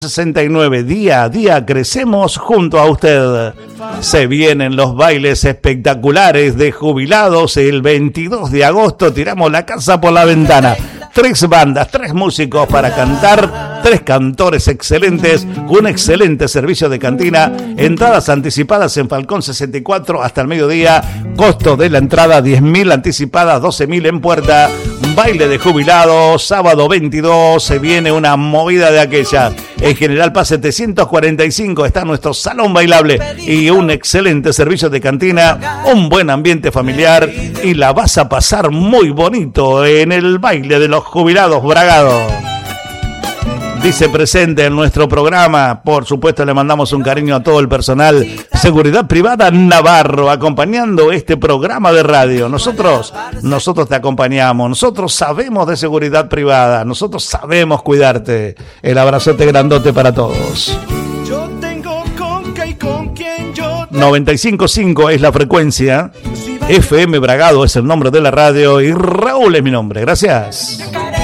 69, día a día crecemos junto a usted. Se vienen los bailes espectaculares de jubilados. El 22 de agosto tiramos la casa por la ventana. 3 bandas, 3 músicos para cantar, 3 cantores excelentes, un excelente servicio de cantina, entradas anticipadas en Falcón 64 hasta el mediodía, costo de la entrada 10.000 anticipadas, 12.000 en puerta, baile de jubilados, sábado 22, se viene una movida de aquella. En General Paz 745 está nuestro salón bailable y un excelente servicio de cantina, un buen ambiente familiar y la vas a pasar muy bonito en el baile de los jubilados bragados. Dice presente en nuestro programa, por supuesto le mandamos un cariño a todo el personal, Seguridad Privada Navarro, acompañando este programa de radio. Nosotros te acompañamos, nosotros sabemos de seguridad privada, nosotros sabemos cuidarte. El abrazote grandote para todos. 95.5 es la frecuencia, FM Bragado es el nombre de la radio y Raúl es mi nombre. Gracias.